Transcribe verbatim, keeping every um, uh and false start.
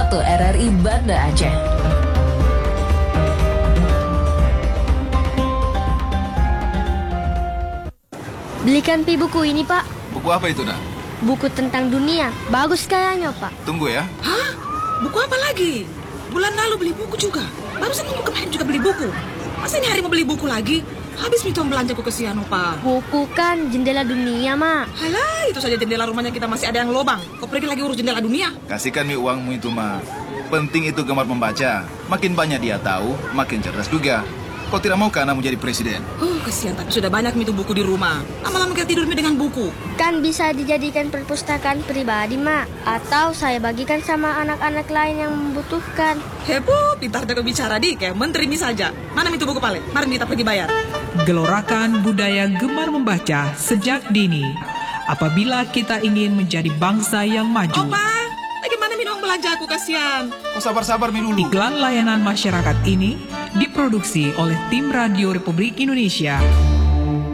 satu R R I Banda Aceh. Belikan Pi buku ini, Pak. Buku apa itu, nak? Buku tentang dunia. Bagus kayaknya, Pak. Tunggu ya. Hah? Buku apa lagi? Bulan lalu beli buku juga. Barusan minggu kemarin juga beli buku. Masa ini hari mau beli buku lagi? Habis minta belanja ku kesian, Pak. Buku kan jendela dunia, Mak. Halah, itu saja jendela rumahnya kita masih ada yang lobang. Kau pergi lagi urus jendela dunia? Kasihkan mi uangmu itu, Ma. Penting itu gemar membaca. Makin banyak dia tahu, makin cerdas juga. Kau tidak mau kan anakmu jadi presiden? Oh, kesian, tapi sudah banyak mi itu buku di rumah. Lama-lama kita tidur mi dengan buku. Kan bisa dijadikan perpustakaan pribadi, Mak. Atau saya bagikan sama anak-anak lain yang membutuhkan. Heboh, pintar jago bicara di, kayak menteri mi saja. Mana mi itu buku pale? Mari kita pergi bayar. Gelorakan budaya gemar membaca sejak dini. Apabila kita ingin menjadi bangsa yang maju. Opa, bagaimana mi dong belanja aku, kasihan. Kau sabar-sabar mi dulu. Iklan layanan masyarakat ini diproduksi oleh Tim Radio Republik Indonesia